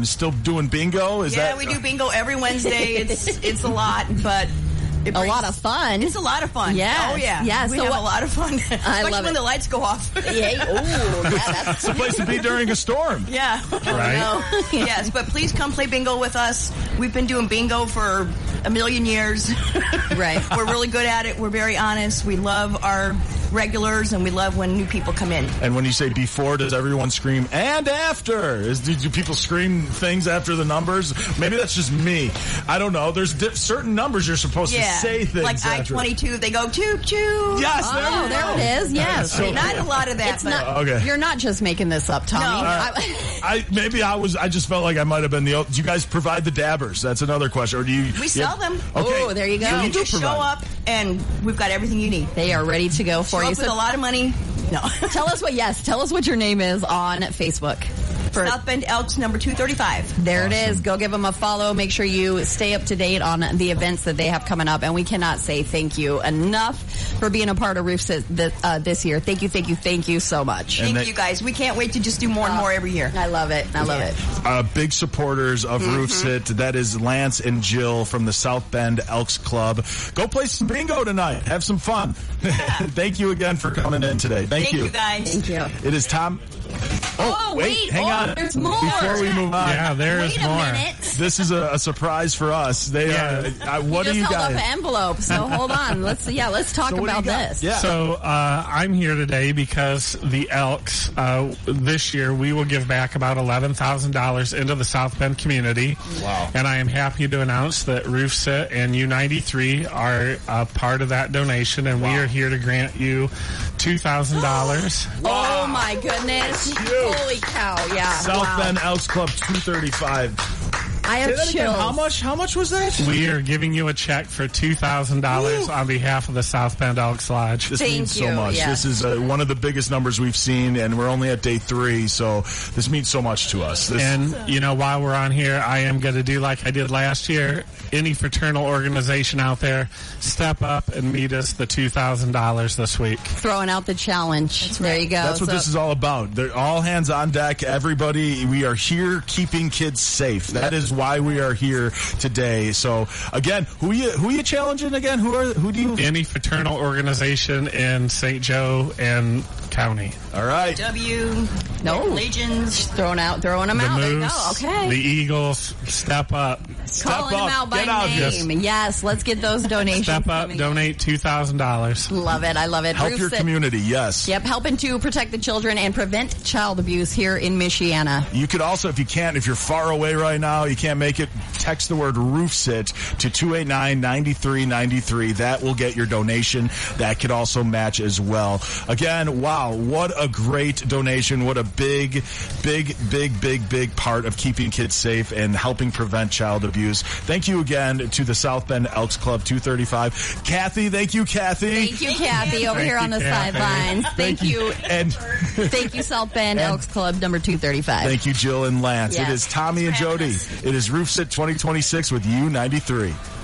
Still doing bingo? We do bingo every Wednesday. It's a lot, but a lot of fun. It's a lot of fun. Yeah. Oh, yeah. Yeah. We have a lot of fun. Especially when the lights go off. That's the place to be during a storm. Yeah. Right? Yes, but please come play bingo with us. We've been doing bingo for a million years. Right. We're really good at it. We're very honest. We love our regulars, and we love when new people come in. And when you say before, does everyone scream and after? Do people scream things after the numbers? Maybe that's just me. I don't know. There's certain numbers you're supposed to say things like after. I-22, they go choo-choo. Yes, there it is. Yes. So not a lot of that. Okay. You're not just making this up, Tommy. No. I just felt like I might have been do you guys provide the dabbers? That's another question. Or do you? We sell them. Okay. Oh, there you go. You just show up, and we've got everything you need. They are ready to go for you. With a lot of money. No. Tell us what your name is on Facebook. South Bend Elks number 235. There it is. Go give them a follow. Make sure you stay up to date on the events that they have coming up. And we cannot say thank you enough for being a part of Roof Sit this year. Thank you so much. Thank you guys. We can't wait to just do more and more every year. I love it. I love it. Big supporters of Roof Sit. That is Lance and Jill from the South Bend Elks Club. Go play some bingo tonight. Have some fun. Thank you again for coming in today. Thank you. Guys. Thank you. It is Tom. Oh, wait. Hang on. There's more. Before we move on. Yeah, there's more. This is a surprise for us. What do you guys? Just held up an envelope, so hold on. Let's talk about this. Yeah. So I'm here today because the Elks, this year, we will give back about $11,000 into the South Bend community. Wow. And I am happy to announce that Roof Sit and U93 are a part of that donation, and we are here to grant you $2,000. Oh, my goodness. Holy cow, yeah. South Bend Elks Club 235. I have chills. How much was that? We are giving you a check for $2,000 on behalf of the South Bend Elks Lodge. This means so much. Yeah. This is one of the biggest numbers we've seen, and we're only at day 3, so this means so much to us. And, while we're on here, I am going to do like I did last year. Any fraternal organization out there, step up and meet us the $2,000 this week. Throwing out the challenge. There you go. That's what this is all about. They're all hands on deck. Everybody, we are here keeping kids safe. That is why we are here today. So again, who are you challenging again? Who do you? Any fraternal organization in St. Joe and County. All right. Legions. Throwing them the out. Moose, There you go. Okay. The Eagles, step up. Calling them out by name. Yes, let's get those donations. Step up, donate $2,000. Love it. I love it. Help your community, yes. Yep, helping to protect the children and prevent child abuse here in Michiana. You could also, if you're far away right now, you can't make it, text the word Roof Sit to 289-9393. That will get your donation. That could also match as well. Again, wow, what a great donation. What a big part of keeping kids safe and helping prevent child abuse. Thank you again to the South Bend Elks Club 235. Kathy, thank you, Kathy. Thank you, Kathy, over here on the sidelines. Thank you. And thank you, South Bend Elks Club number 235. Thank you, Jill and Lance. Yes. It is Tommy and Jody. It is Roof Sit 2026 with U93.